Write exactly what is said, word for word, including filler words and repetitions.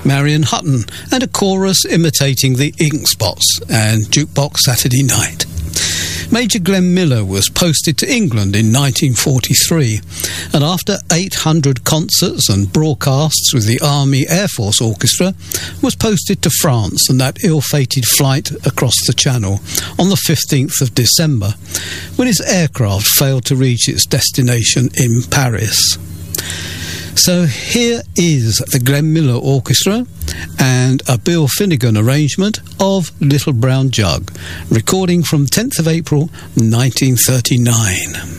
Marion Hutton, and a chorus imitating the Ink Spots and Jukebox Saturday Night. Major Glenn Miller was posted to England in nineteen forty-three, and after eight hundred concerts and broadcasts with the Army Air Force Orchestra, was posted to France on that ill-fated flight across the Channel on the fifteenth of December, when his aircraft failed to reach its destination in Paris. So here is the Glenn Miller Orchestra and a Bill Finnegan arrangement of Little Brown Jug, recording from tenth of April nineteen thirty-nine.